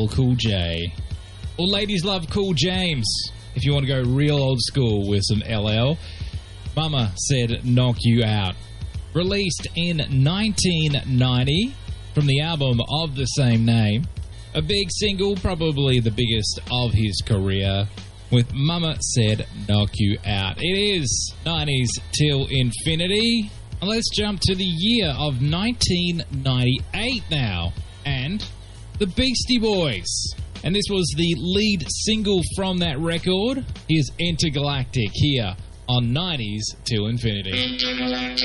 LL Cool J. Well, ladies love Cool James. If you want to go real old school with some LL, Mama Said Knock You Out. Released in 1990 from the album of the same name. A big single, probably the biggest of his career, with Mama Said Knock You Out. It is 90s till infinity. And let's jump to the year of 1998 now. And the Beastie Boys. And this was the lead single from that record. Here's Intergalactic here on 90s till infinity. Intergalactic.